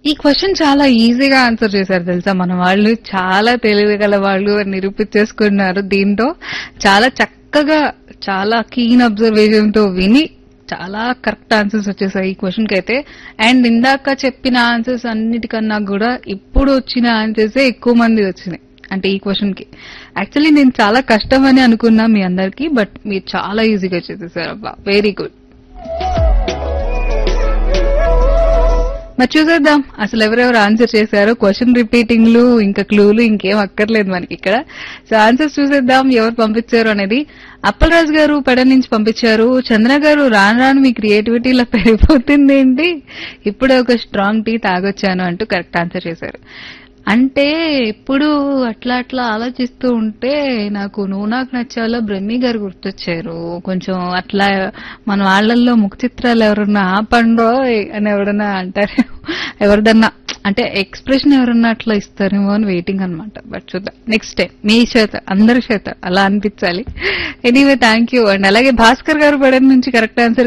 ఈ క్వశ్చన్ చాలా ఈజీగా ఆన్సర్ చేశారు తెలుసా మన వాళ్ళు. చాలా తెలివిగల వాళ్ళు అని నిరూపించేసుకున్నారు దీంతో. చాలా చక్కగా, చాలా కీన్ అబ్జర్వేషన్ తో విని చాలా కరెక్ట్ ఆన్సర్స్ వచ్చేసాయి ఈ క్వశ్చన్ కి అయితే. అండ్ ఇందాక చెప్పిన ఆన్సర్స్ అన్నిటికన్నా కూడా ఇప్పుడు వచ్చిన ఆన్సర్సే ఎక్కువ మంది వచ్చినాయి అంటే ఈ క్వశ్చన్ కి. యాక్చువల్లీ నేను చాలా కష్టం అని అనుకున్నా మీ అందరికి, బట్ మీరు చాలా ఈజీగా చేసేసారు. అబ్బా, వెరీ గుడ్. మరి చూసేద్దాం అసలు ఎవరెవరు ఆన్సర్ చేశారో. క్వశ్చన్ రిపీటింగ్లు ఇంకా క్లూలు ఇంకేం అక్కర్లేదు మనకి ఇక్కడ. సో ఆన్సర్స్ చూసేద్దాం ఎవరు పంపించారు అనేది. అప్పలరాజు గారు పెడ నుంచి పంపించారు. చంద్ర గారు రాను రాను మీ క్రియేటివిటీ ఇలా పెరిగిపోతుంది ఏంటి, ఇప్పుడే ఒక స్ట్రాంగ్ టీ తాగొచ్చాను అంటూ కరెక్ట్ ఆన్సర్ చేశారు. అంటే ఇప్పుడు అట్లా అట్లా ఆలోచిస్తూ ఉంటే నాకు నువ్వు నాకు నచ్చాలో బ్రహ్మి గారు గుర్తొచ్చారు. కొంచెం అట్లా మన వాళ్ళల్లో ముఖ చిత్రాలు ఎవరన్నా ఆపండో అని ఎవరన్నా అంటారు, ఎవరిదన్నా అంటే ఎక్స్ప్రెషన్ ఎవరన్నా అట్లా ఇస్తారేమో అని వెయిటింగ్ అనమాట. బట్ చూద్దాం నెక్స్ట్ టైం మీ చేత అందరి చేత అలా అనిపించాలి. Anyway thank you. అండ్ అలాగే భాస్కర్ గారు పడని నుంచి కరెక్ట్ ఆన్సర్